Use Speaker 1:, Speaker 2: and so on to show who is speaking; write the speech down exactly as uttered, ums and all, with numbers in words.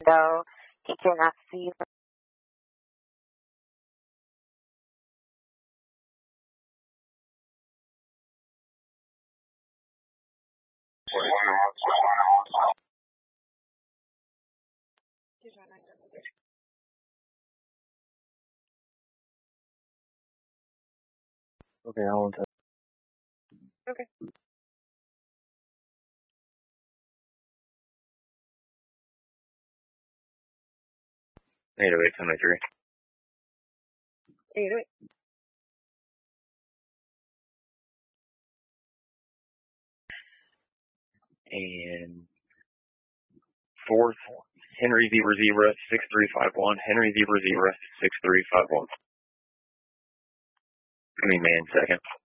Speaker 1: though he cannot see.
Speaker 2: Okay, I want to.
Speaker 1: Okay.
Speaker 2: eight oh eight seventy-three.
Speaker 1: eight oh eight.
Speaker 2: And fourth, Henry Zebra Zebra six three five one. Henry Zebra Zebra six three five one. I mean, man, second.